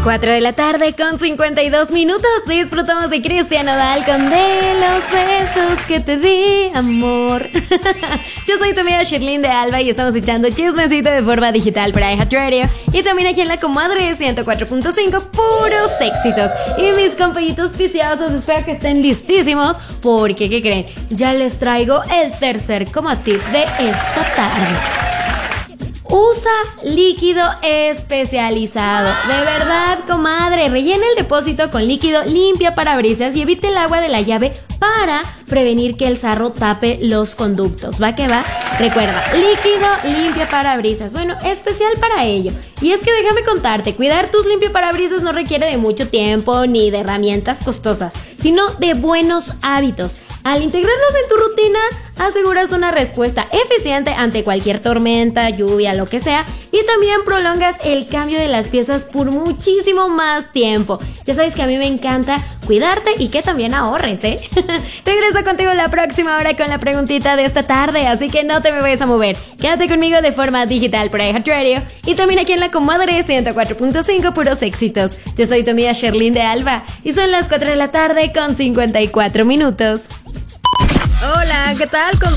4 de la tarde con 52 minutos. Disfrutamos de Cristian Nodal con De los besos que te di, amor. Yo soy tu amiga Sherlyn de Alba y estamos echando chismecito de forma digital para iHeartRadio. Y también aquí en la comadre 104.5, puros éxitos. Y mis compañitos viciosos, espero que estén listísimos porque, ¿qué creen? Ya les traigo el tercer comatip de esta tarde. Usa líquido especializado. De verdad, comadre, rellena el depósito con líquido limpia parabrisas y evite el agua de la llave para prevenir que el sarro tape los conductos. ¿Va que va? Recuerda, líquido limpia parabrisas. Bueno, especial para ello. Y es que déjame contarte, cuidar tus limpiaparabrisas no requiere de mucho tiempo ni de herramientas costosas, sino de buenos hábitos. Al integrarlos en tu rutina, aseguras una respuesta eficiente ante cualquier tormenta, lluvia, lo que sea, y también prolongas el cambio de las piezas por muchísimo más tiempo. Ya sabes que a mí me encanta cuidarte y que también ahorres, ¿eh? Regreso contigo la próxima hora con la preguntita de esta tarde, así que no te me vayas a mover. Quédate conmigo de forma digital por iHeartRadio y también aquí en la comadre 104.5, puros éxitos. Yo soy tu amiga Sherlyn de Alba y son las 4 de la tarde con 54 minutos. Hola, ¿qué tal?